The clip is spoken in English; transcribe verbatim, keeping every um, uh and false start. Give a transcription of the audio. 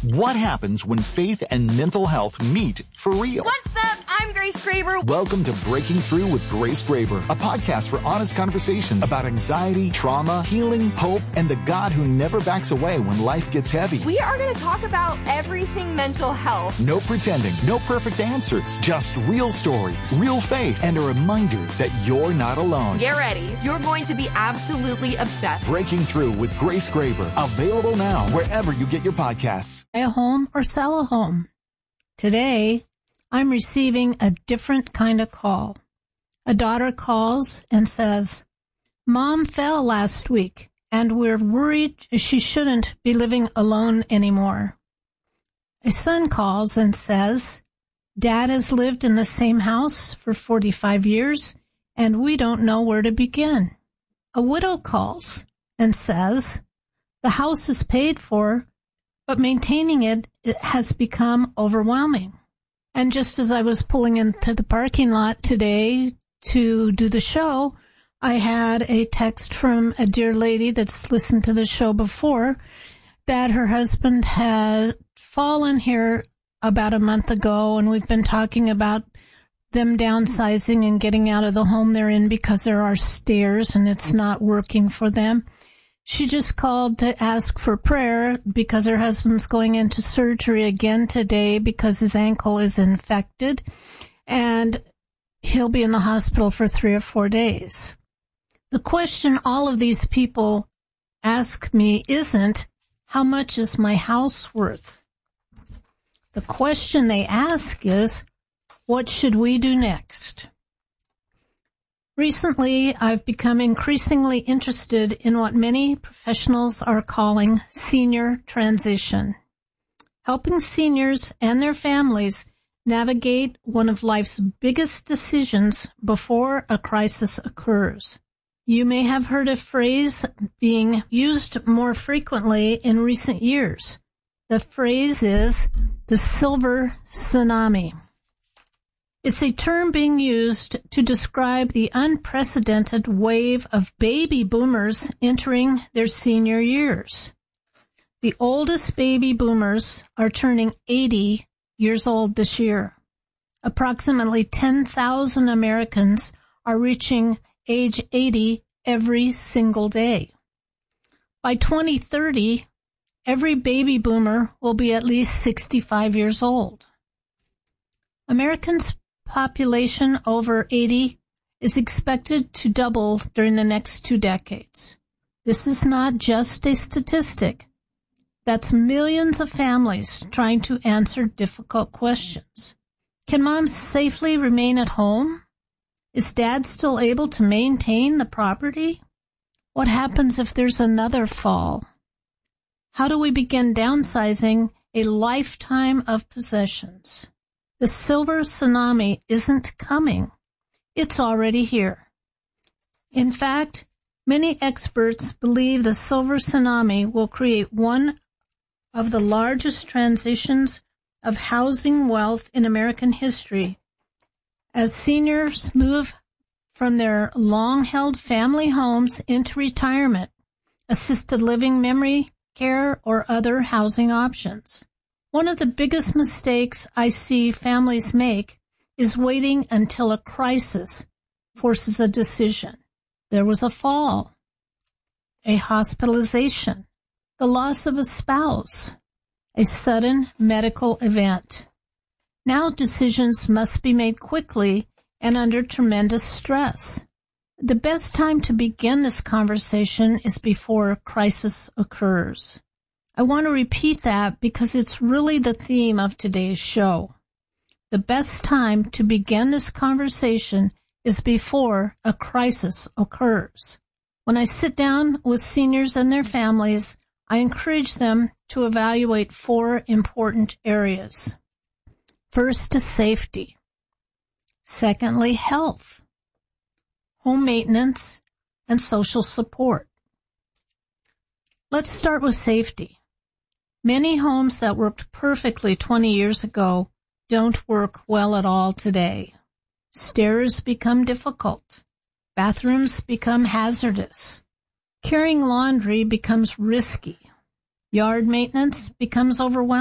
What happens when faith and mental health meet for real? What's up? I'm Grace Graber. Welcome to Breaking Through with Grace Graber, a podcast for honest conversations about anxiety, trauma, healing, hope, and the God who never backs away when life gets heavy. We are going to talk about everything mental health. No pretending, no perfect answers, just real stories, real faith, and a reminder that you're not alone. Get ready. You're going to be absolutely obsessed. Breaking Through with Grace Graber, available now wherever you get your podcasts. Buy a home or sell a home. Today, I'm receiving a different kind of call. A daughter calls and says, Mom fell last week, and we're worried she shouldn't be living alone anymore. A son calls and says, Dad has lived in the same house for forty-five years, and we don't know where to begin. A widow calls and says, the house is paid for, but maintaining it, it has become overwhelming. And just as I was pulling into the parking lot today to do the show, I had a text from a dear lady that's listened to the show before that her husband had fallen here about a month ago, and we've been talking about them downsizing and getting out of the home they're in because there are stairs and it's not working for them. She just called to ask for prayer because her husband's going into surgery again today because his ankle is infected and he'll be in the hospital for three or four days. The question all of these people ask me isn't, how much is my house worth? The question they ask is, what should we do next? Recently, I've become increasingly interested in what many professionals are calling senior transition, helping seniors and their families navigate one of life's biggest decisions before a crisis occurs. You may have heard a phrase being used more frequently in recent years. The phrase is the silver tsunami. It's a term being used to describe the unprecedented wave of baby boomers entering their senior years. The oldest baby boomers are turning eighty years old this year. Approximately ten thousand Americans are reaching age eighty every single day. By twenty thirty, every baby boomer will be at least sixty-five years old. Americans' population over eighty is expected to double during the next two decades. This is not just a statistic. That's millions of families trying to answer difficult questions. Can mom safely remain at home? Is dad still able to maintain the property? What happens if there's another fall? How do we begin downsizing a lifetime of possessions? The silver tsunami isn't coming. It's already here. In fact, many experts believe the silver tsunami will create one of the largest transitions of housing wealth in American history as seniors move from their long-held family homes into retirement, assisted living, memory care, or other housing options. One of the biggest mistakes I see families make is waiting until a crisis forces a decision. There was a fall, a hospitalization, the loss of a spouse, a sudden medical event. Now decisions must be made quickly and under tremendous stress. The best time to begin this conversation is before a crisis occurs. I want to repeat that because it's really the theme of today's show. The best time to begin this conversation is before a crisis occurs. When I sit down with seniors and their families, I encourage them to evaluate four important areas. First is safety. Secondly, health, home maintenance, and social support. Let's start with safety. Many homes that worked perfectly twenty years ago don't work well at all today. Stairs become difficult. Bathrooms become hazardous. Carrying laundry becomes risky. Yard maintenance becomes overwhelming.